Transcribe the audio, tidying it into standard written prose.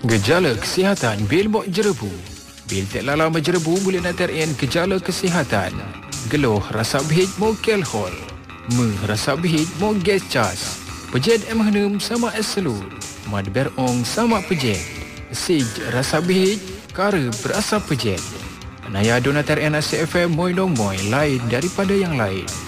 Gejala kesihatan bil mok jerebu. Bil tak lala menjerebu boleh natarkan gejala kesihatan. Geluh rasa bihit mo alkohol. Rasa bihit mo gas cas. Pejet emhanum sama eselu. Mad berong sama pejet. Sij rasa bihit kara berasa pejet. Naya donatar NACFM moy dong moy lain daripada yang lain.